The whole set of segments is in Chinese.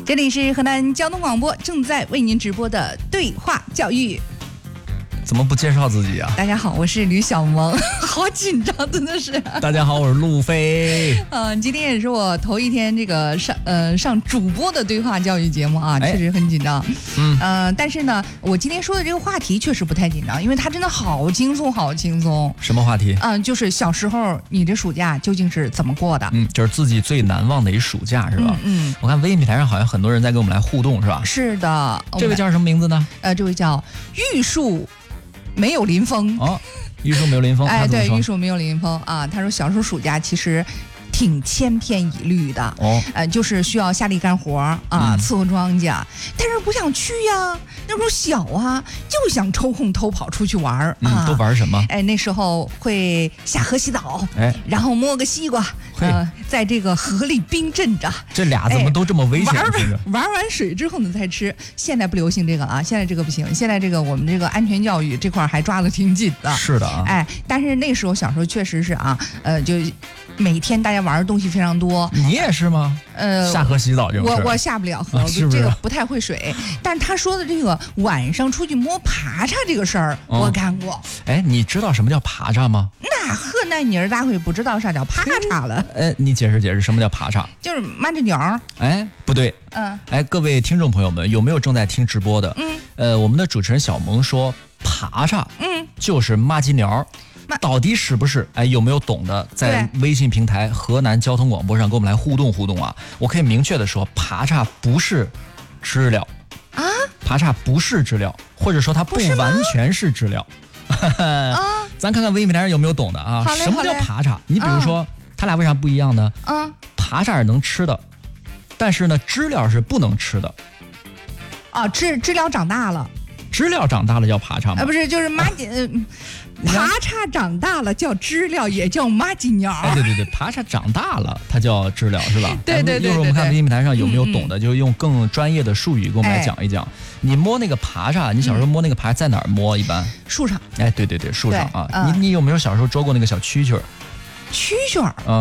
这里是河南交通广播正在为您直播的对话教育。 怎么不介绍自己啊？ 大家好，我是吕小萌，好紧张，真的是。 大家好，我是路飞。 今天也是我头一天这个上主播的对话教育节目啊，确实很紧张。但是呢，我今天说的这个话题确实不太紧张，因为它真的好轻松，好轻松。 什么话题？ 就是小时候你这暑假究竟是怎么过的？ 就是自己最难忘的一暑假是吧？我看微信平台上好像很多人在跟我们来互动是吧？ 是的。 这位叫什么名字呢？ 这位叫玉树。没有林峰哦，玉树没有林峰。 哎，对，玉树没有林峰啊。他说小时候暑假其实挺千篇一律的哦，就是需要下地干活啊，伺候庄稼，但是不想去呀，那时候小啊，就想抽空偷跑出去玩啊。 都玩什么？ 哎，那时候会下河洗澡，然后摸个西瓜，在这个河里冰镇着。 这俩怎么都这么危险？ 玩完水之后呢再吃。现在不流行这个了啊，现在这个不行，现在这个我们这个安全教育这块还抓得挺紧的。 是的啊， 哎，但是那时候小时候确实是啊，就每天大家玩的东西非常多。 你也是吗？下河洗澡这种事我下不了河，这个不太会水。但是他说的这个晚上出去摸爬叉这个事儿，我干过。 哎，你知道什么叫爬叉吗？ 那河南妮儿咋会不知道啥叫爬叉了？ 你解释解释什么叫爬叉？ 就是慢着鸟。 哎，不对。各位听众朋友们，有没有正在听直播的？我们的主持人小萌说爬叉，就是麻鸡鸟。到底是不是？哎，有没有懂的？在微信平台河南交通广播上跟我们来互动互动啊！我可以明确的说，爬叉不是知了啊，爬叉不是知了，或者说它不完全是知了。咱看看微信平台上有没有懂的啊？什么叫爬叉？你比如说，它俩为啥不一样呢？爬叉是能吃的，但是呢，知了是不能吃的。 知了长大了。 知了长大了叫爬叉吗？ 不是，就是麻鸡。爬叉长大了叫知了，也叫麻鸡鸟。 对，爬叉长大了它叫知了是吧？ 对。 一会儿我们看微信平台上有没有懂的，就用更专业的术语给我们来讲一讲。你摸那个爬叉，你小时候摸那个爬在哪儿摸？一般树上。 哎，对，树上啊。你有没有小时候捉过那个小蛐蛐儿？ 蛐蛐儿。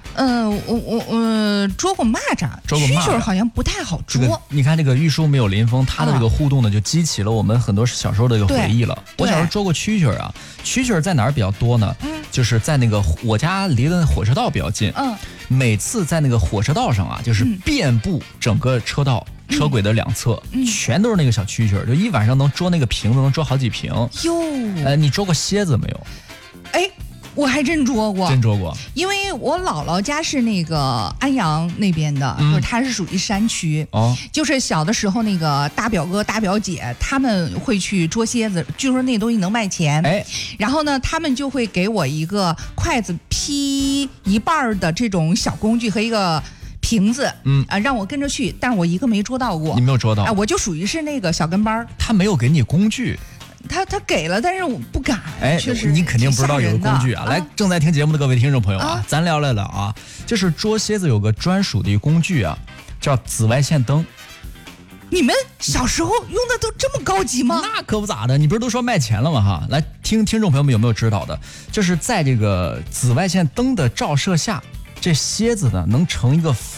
我捉过蚂蚱，蛐蛐好像不太好捉。 你看这个玉树没有林峰，他的这个互动呢，就激起了我们很多小时候的一个回忆了。我小时候捉过蛐蛐啊，蛐蛐在哪儿比较多呢？就是在那个我家离的火车道比较近。每次在那个火车道上啊，就是遍布整个车道车轨的两侧，全都是那个小蛐蛐，就一晚上能捉那个瓶子，能捉好几瓶。哟，你捉过蝎子没有？ 哎。我还真捉过，因为我姥姥家是那个安阳那边的，就是它是属于山区。就是小的时候那个大表哥大表姐他们会去捉蝎子，据说那东西能卖钱。然后呢，他们就会给我一个筷子劈一半的这种小工具和一个瓶子，让我跟着去，但是我一个没捉到过。 你没有捉到？ 我就属于是那个小跟班。 他没有给你工具。 他给了，但是我不敢。确实你肯定不知道有个工具啊！来，正在听节目的各位听众朋友啊，咱聊来了啊，就是捉蝎子有个专属的一个工具啊，叫紫外线灯。 你们小时候用的都这么高级吗？ 那可不咋的，你不是都说卖钱了吗？哈，来听众朋友们有没有知道的？就是在这个紫外线灯的照射下，这蝎子呢能成一个